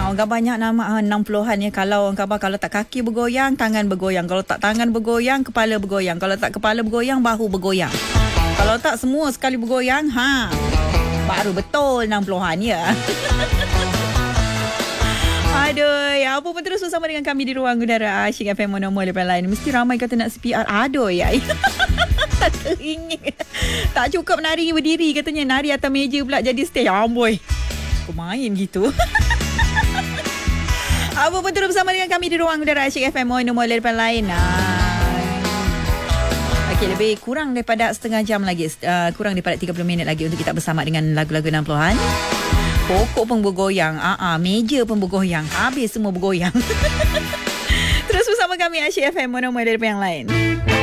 Orang banyak nama 60-an ya. Kalau orang khabar, kalau tak kaki bergoyang, tangan bergoyang. Kalau tak tangan bergoyang, kepala bergoyang. Kalau tak kepala bergoyang, bahu bergoyang. Kalau tak semua sekali bergoyang, baru betul 60-an ya. Aduh, apa pun terus bersama dengan kami di ruang udara Asyik FM Monomo lepas lain. Mesti ramai kata nak CPR. Aduh ya. Tak teringin. Tak cukup nari berdiri katanya. Nari atas meja pula jadi stage. Amboi. Kau main gitu. Apa pun terus bersama dengan kami di ruang udara Asyik FM Monomo lepas lain. Okey, lebih kurang daripada setengah jam lagi. Kurang daripada 30 minit lagi untuk kita bersama dengan lagu-lagu 60-an. Pokok pun bergoyang. Meja pun bergoyang. Habis semua bergoyang. Terus bersama kami Asyik FM Monomo dari yang lain.